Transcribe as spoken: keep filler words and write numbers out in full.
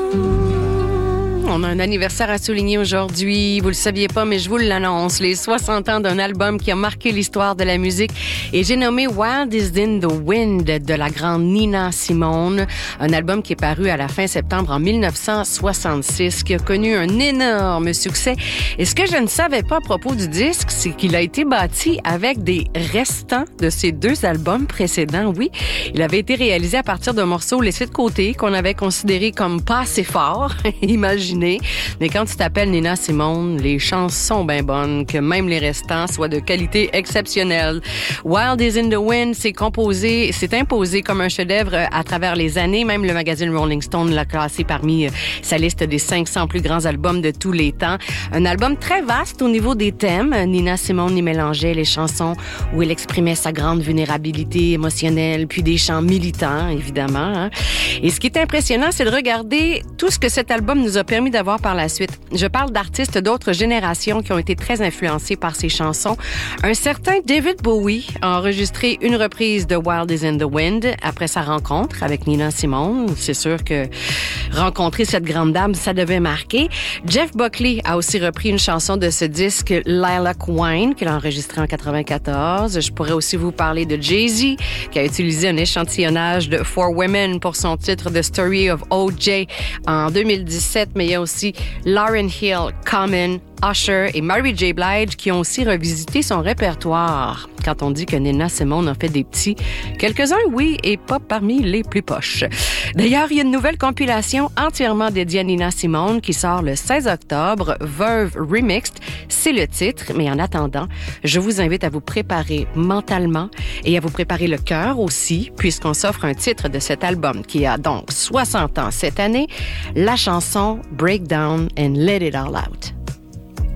On a un anniversaire à souligner aujourd'hui. Vous le saviez pas, mais je vous l'annonce. Les soixante ans d'un album qui a marqué l'histoire de la musique. Et j'ai nommé Wild is in the Wind de la grande Nina Simone. Un album qui est paru à la fin septembre en mille neuf cent soixante-six, qui a connu un énorme succès. Et ce que je ne savais pas à propos du disque, c'est qu'il a été bâti avec des restants de ses deux albums précédents. Oui, il avait été réalisé à partir d'un morceau laissé de côté qu'on avait considéré comme pas assez fort. Imaginez. Mais quand tu t'appelles Nina Simone, les chances sont bien bonnes, que même les restants soient de qualité exceptionnelle. Wild is in the Wind s'est composé, s'est imposé comme un chef-d'œuvre à travers les années. Même le magazine Rolling Stone l'a classé parmi sa liste des cinq cents plus grands albums de tous les temps. Un album très vaste au niveau des thèmes. Nina Simone y mélangeait les chansons où elle exprimait sa grande vulnérabilité émotionnelle, puis des chants militants, évidemment. Hein. Et ce qui est impressionnant, c'est de regarder tout ce que cet album nous a permis d'avoir par la suite. Je parle d'artistes d'autres générations qui ont été très influencés par ces chansons. Un certain David Bowie a enregistré une reprise de Wild is in the Wind après sa rencontre avec Nina Simone. C'est sûr que rencontrer cette grande dame, ça devait marquer. Jeff Buckley a aussi repris une chanson de ce disque, Lilac Wine, qu'il a enregistré en quatre-vingt-quatorze. Je pourrais aussi vous parler de Jay-Z, qui a utilisé un échantillonnage de For Women pour son titre The Story of O J en deux mille dix-sept, mais il y a aussi Lauryn Hill, Common, Usher et Mary J. Blige qui ont aussi revisité son répertoire. Quand on dit que Nina Simone en fait des petits, quelques-uns, oui, et pas parmi les plus poches. D'ailleurs, il y a une nouvelle compilation entièrement dédiée à Nina Simone qui sort le seize octobre, Verve Remixed, c'est le titre. Mais en attendant, je vous invite à vous préparer mentalement et à vous préparer le cœur aussi, puisqu'on s'offre un titre de cet album qui a donc soixante ans cette année, la chanson Break Down and Let It All Out.